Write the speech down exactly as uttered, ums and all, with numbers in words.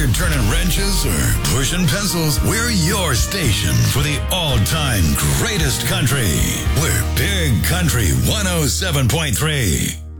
you're turning wrenches or pushing pencils, we're your station for the all-time greatest country. We're Big Country one oh seven point three.